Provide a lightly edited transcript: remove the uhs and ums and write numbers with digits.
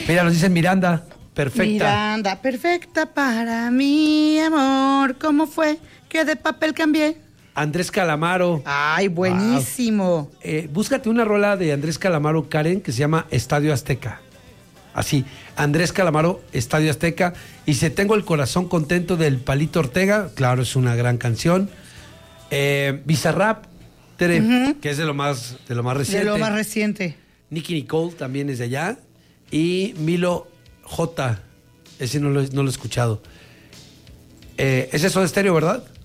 Mira, nos dicen Miranda, perfecta. Miranda, perfecta para mi amor. ¿Cómo fue que de papel cambié? Andrés Calamaro. Ay, buenísimo. Wow. Búscate una rola de Andrés Calamaro, Karen, que se llama Estadio Azteca. Así, Andrés Calamaro, Estadio Azteca. Y Si Tengo el Corazón Contento del Palito Ortega, claro, es una gran canción. Bizarrap, Tere, que es de lo más reciente. De lo más reciente. Nicky Nicole también es de allá. Y Milo J, ese no lo he escuchado. Ese es Soda Stereo, ¿verdad?